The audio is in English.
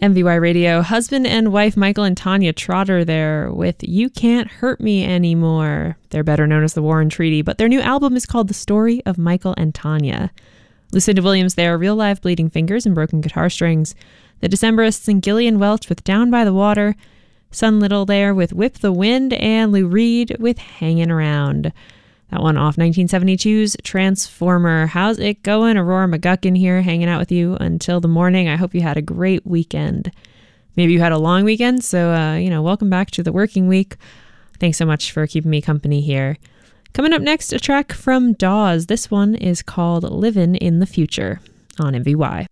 MVY Radio, husband and wife Michael and Tanya Trotter there with You Can't Hurt Me Anymore. They're better known as the Warren Treaty, but their new album is called The Story of Michael and Tanya. Lucinda Williams there, Real Live Bleeding Fingers and Broken Guitar Strings. The Decemberists and Gillian Welch with Down by the Water. Sun Little there with Whip the Wind, and Lou Reed with Hangin' Around. That one off 1972's Transformer. How's it going? Aurora McGuckin here, hanging out with you until the morning. I hope you had a great weekend. Maybe you had a long weekend, so, welcome back to the working week. Thanks so much for keeping me company here. Coming up next, a track from Dawes. This one is called Livin' in the Future on MVY.